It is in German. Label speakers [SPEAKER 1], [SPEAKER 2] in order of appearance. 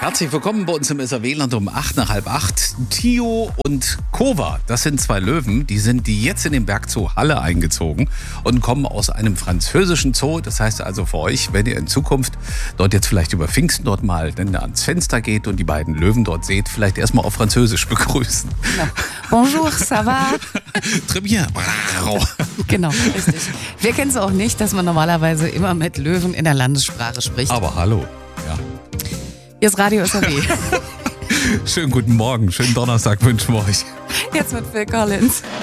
[SPEAKER 1] Herzlich willkommen bei uns im SAW-Land um 7:45. Tio und Kova, das sind zwei Löwen, die sind jetzt in den Bergzoo Halle eingezogen und kommen aus einem französischen Zoo. Das heißt also für euch, wenn ihr in Zukunft dort jetzt vielleicht über Pfingsten dort mal ans Fenster geht und die beiden Löwen dort seht, vielleicht erstmal auf Französisch begrüßen.
[SPEAKER 2] Genau. Bonjour, ça va?
[SPEAKER 1] Très bien.
[SPEAKER 2] Genau, richtig. Wir kennen es auch nicht, dass man normalerweise immer mit Löwen in der Landessprache spricht.
[SPEAKER 1] Aber hallo. Ja.
[SPEAKER 2] Hier ist Radio SAW.
[SPEAKER 1] Schönen guten Morgen, schönen Donnerstag wünschen wir euch.
[SPEAKER 2] Jetzt mit Phil Collins.